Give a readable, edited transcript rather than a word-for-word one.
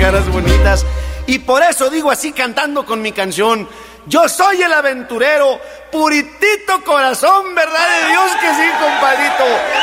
caras bonitas. Y por eso digo así cantando con mi canción: yo soy el aventurero, puritito corazón, ¿verdad de Dios que sí, compadrito?